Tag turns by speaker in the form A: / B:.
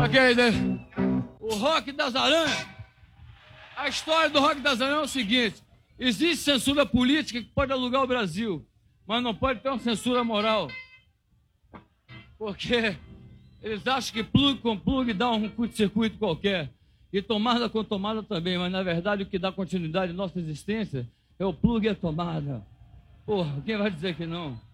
A: O Rock das Aranhas. A história do Rock das Aranhas é o seguinte: existe censura política que pode alugar o Brasil, mas não pode ter uma censura moral. Porque eles acham que plug com plug dá um curto-circuito qualquer. E tomada com tomada também, mas na verdade o que dá continuidade à nossa existência é o plug e a tomada. Porra, quem vai dizer que não?